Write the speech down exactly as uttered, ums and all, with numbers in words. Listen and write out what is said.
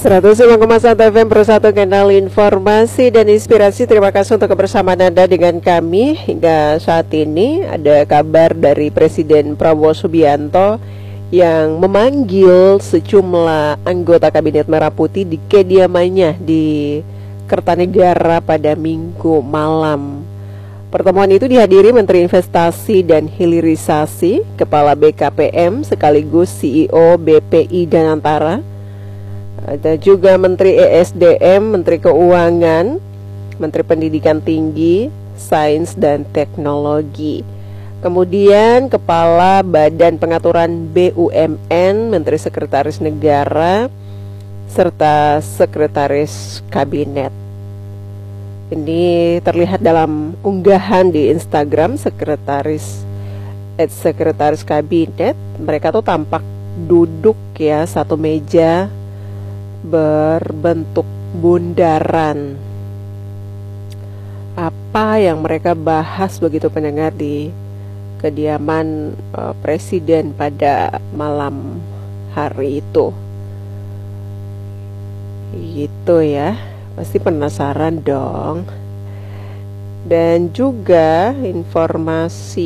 seratus lima koma satu F M Persatu Kanal Informasi dan Inspirasi. Terima kasih untuk kebersamaan Anda dengan kami. Hingga saat ini ada kabar dari Presiden Prabowo Subianto yang memanggil sejumlah anggota Kabinet Merah Putih di kediamannya di Kertanegara pada Minggu malam. Pertemuan itu dihadiri Menteri Investasi dan Hilirisasi, Kepala B K P M sekaligus C E O B P I Danantara. Ada juga Menteri E S D M, Menteri Keuangan, Menteri Pendidikan Tinggi, Sains dan Teknologi. Kemudian Kepala Badan Pengaturan B U M N, Menteri Sekretaris Negara, serta Sekretaris Kabinet. Ini terlihat dalam unggahan di Instagram Sekretaris at Sekretaris Kabinet. Mereka tuh tampak duduk ya, satu meja berbentuk bundaran. Apa yang mereka bahas begitu pendengar di kediaman uh, Presiden pada malam hari itu? Gitu ya, pasti penasaran dong. Dan juga informasi